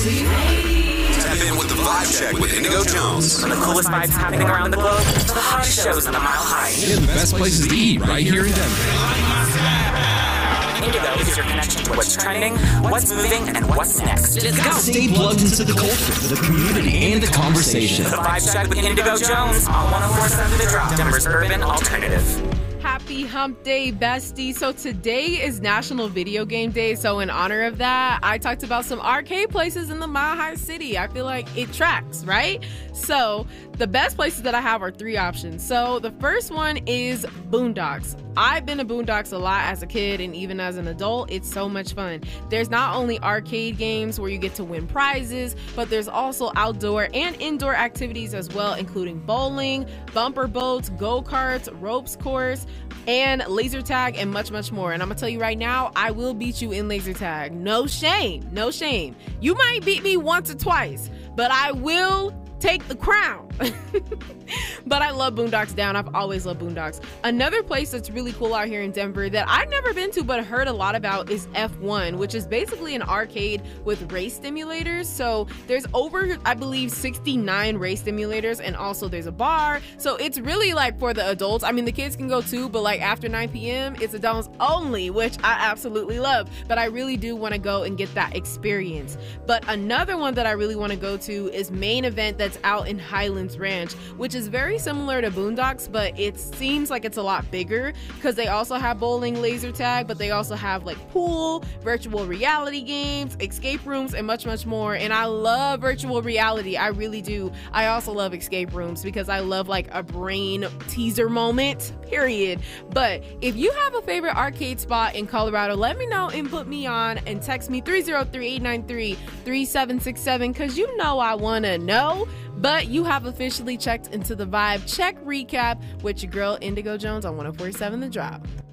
Tap in with the Vibe Check with Indigo Jones. From the coolest vibes happening around the globe to the hottest shows in the Mile High. And the best places to eat right here in Denver. Indigo is your connection to what's trending, what's moving, and what's next. Let's go. Stay plugged into the culture, the community, and the conversation. The Vibe Check with Indigo Jones on 104.7 The Drop, Denver's urban alternative. Happy Hump Day, bestie. So today is National Video Game Day. So in honor of that, I talked about some arcade places in the Mile High City. I feel like it tracks, right? So the best places that I have are three options. So the first one is Boondocks. I've been to Boondocks a lot as a kid and even as an adult. It's so much fun. There's not only arcade games where you get to win prizes, but there's also outdoor and indoor activities as well, including bowling, bumper boats, go-karts, ropes course, and laser tag, and much, much more. And I'm gonna tell you right now, I will beat you in laser tag. No shame, no shame. You might beat me once or twice, but I will take the crown. But I love Boondocks down. I've always loved Boondocks. Another place that's really cool out here in Denver that I've never been to but heard a lot about is F1, which is basically an arcade with race simulators. So there's over, I believe, 69 race simulators, and also there's a bar. So it's really like for the adults. I mean, the kids can go too, but like after 9 p.m. it's adults only, which I absolutely love. But I really do want to go and get that experience. But another one that I really want to go to is Main Event, that's out in Highlands Ranch, which is very similar to Boondocks, but it seems like it's a lot bigger because they also have bowling, laser tag, but they also have like pool, virtual reality games, escape rooms, and much, much more. And I love virtual reality. I really do. I also love escape rooms because I love like a brain teaser moment, period. But if you have a favorite arcade spot in Colorado, let me know and put me on, and text me 303-893-3767 because you know I want to know. But you have officially checked into the Vibe Check recap with your girl Indigo Jones on 104.7 The Drop.